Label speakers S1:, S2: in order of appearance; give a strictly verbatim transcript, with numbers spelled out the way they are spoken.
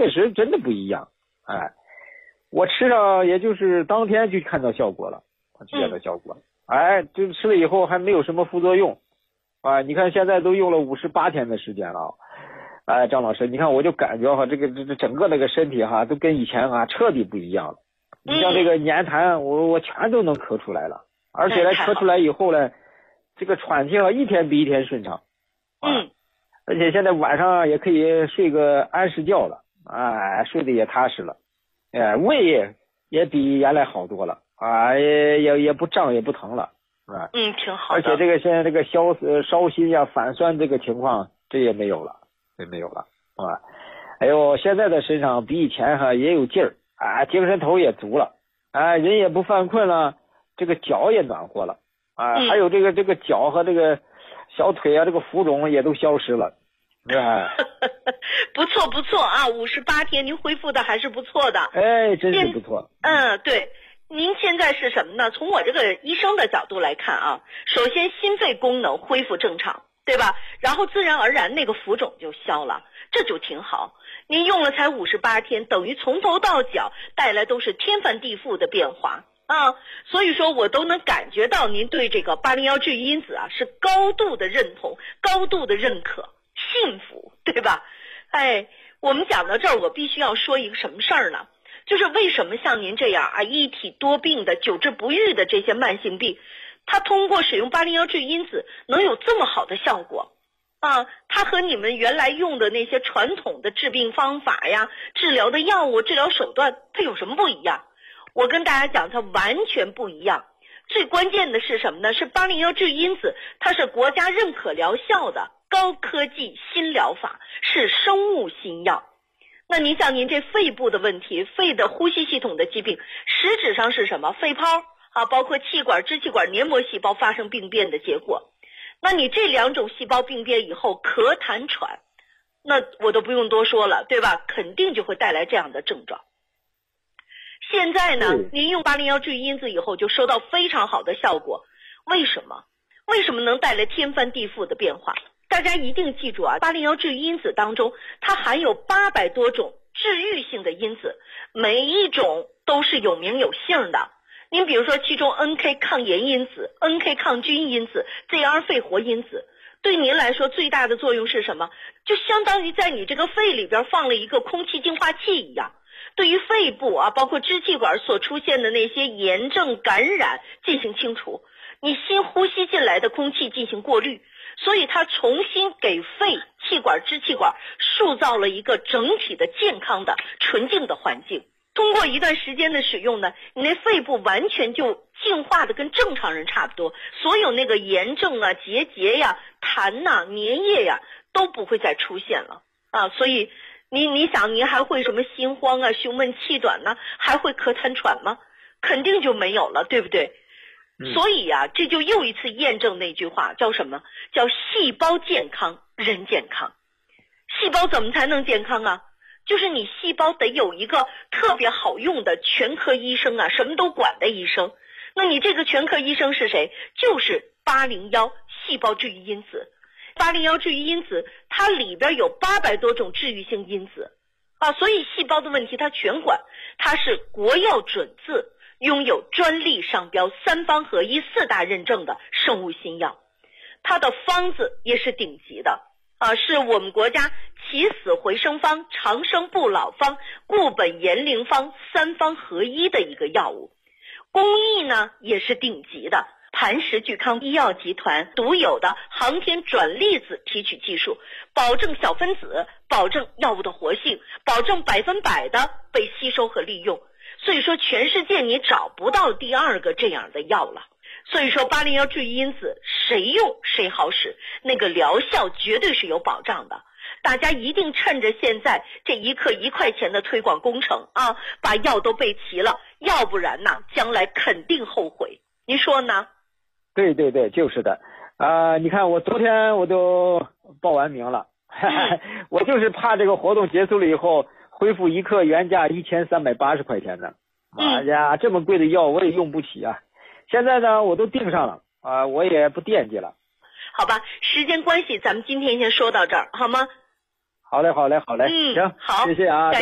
S1: 确实真的不一样。哎，我吃上也就是当天就看到效果了，就看到效果了。嗯、哎，这吃了以后还没有什么副作用。啊，你看现在都用了五十八天的时间了。哎，张老师，你看我就感觉哈，这个这这整个那个身体哈，都跟以前啊彻底不一样了。你像这个粘痰，我我全都能咳出来了，而且呢，咳出来以后呢，这个喘气啊，一天比一天顺畅。
S2: 嗯。
S1: 而且现在晚上也可以睡个安适觉了，哎，睡得也踏实了，哎，胃也也比原来好多了啊，也也也不胀也不疼了，是吧？
S2: 嗯，挺好的。
S1: 而且这个现在这个消烧心呀、反酸这个情况，这也没有了。也没有了啊！哎呦，现在的身上比以前哈也有劲儿啊，精神头也足了啊，人也不犯困了，这个脚也暖和了啊，
S2: 嗯、
S1: 还有这个这个脚和这个小腿啊，这个浮肿也都消失了，是吧？
S2: 不错不错啊，五十八天您恢复的还是不错的，
S1: 哎，真是不错。
S2: 嗯，对。您现在是什么呢？从我这个医生的角度来看啊，首先心肺功能恢复正常。对吧？然后自然而然那个浮肿就消了，这就挺好。您用了才五十八天，等于从头到脚带来都是天翻地覆的变化啊！所以说我都能感觉到您对这个八零幺治愈因子啊是高度的认同、高度的认可、信服，对吧？哎，我们讲到这儿，我必须要说一个什么事儿呢？就是为什么像您这样啊一体多病的、久治不愈的这些慢性病，它通过使用八零幺治愈因子能有这么好的效果啊？它和你们原来用的那些传统的治病方法呀、治疗的药物、治疗手段，它有什么不一样？我跟大家讲，它完全不一样。最关键的是什么呢？是八零幺治愈因子，它是国家认可疗效的高科技新疗法，是生物新药。那您像您这肺部的问题，肺的呼吸系统的疾病，实质上是什么？肺泡啊，包括气管、支气管黏膜细胞发生病变的结果。那你这两种细胞病变以后，咳痰喘，那我都不用多说了，对吧？肯定就会带来这样的症状。现在呢，您用八零幺治愈因子以后就收到非常好的效果。为什么？为什么能带来天翻地覆的变化？大家一定记住啊，八零幺治愈因子当中，它含有八百多种治愈性的因子，每一种都是有名有姓的。您比如说，其中 N K 抗炎因子、N K 抗菌因子、Z R 肺活因子，对您来说最大的作用是什么？就相当于在你这个肺里边放了一个空气净化器一样，对于肺部啊，包括支气管所出现的那些炎症感染进行清除，你新呼吸进来的空气进行过滤，所以它重新给肺、气管、支气管塑造了一个整体的健康的纯净的环境。通过一段时间的使用呢，你那肺部完全就净化的跟正常人差不多，所有那个炎症啊、结节呀、痰呐、粘液呀都不会再出现了啊。所以你你想，您还会什么心慌啊、胸闷气短呢？还会咳痰喘吗？肯定就没有了，对不对？嗯、所以啊，这就又一次验证那句话，叫什么？叫细胞健康，人健康。细胞怎么才能健康啊？就是你细胞得有一个特别好用的全科医生啊，什么都管的医生。那你这个全科医生是谁？就是八零幺细胞治愈因子。八零幺治愈因子它里边有八百多种治愈性因子啊，所以细胞的问题它全管。它是国药准字，拥有专利商标、三方合一、四大认证的生物新药。它的方子也是顶级的啊，是我们国家起死回生方、长生不老方、固本延龄方三方合一的一个药物。工艺呢也是顶级的，磐石聚康医药集团独有的航天转粒子提取技术，保证小分子，保证药物的活性，保证百分百的被吸收和利用。所以说全世界你找不到第二个这样的药了。所以说八零幺治愈因子谁用谁好使，那个疗效绝对是有保障的。大家一定趁着现在这一克一块钱的推广工程啊，把药都备齐了，要不然呢将来肯定后悔。您说呢？
S1: 对对对，就是的啊、呃！你看我昨天我都报完名了，嗯、我就是怕这个活动结束了以后恢复一克原价一千三百八十块钱的。哎呀，这么贵的药我也用不起啊！现在呢，我都订上了啊、呃，我也不惦记了。
S2: 好吧，时间关系，咱们今天先说到这儿，好吗？
S1: 好嘞，好嘞，好嘞，
S2: 嗯，
S1: 行，
S2: 好，
S1: 谢谢啊。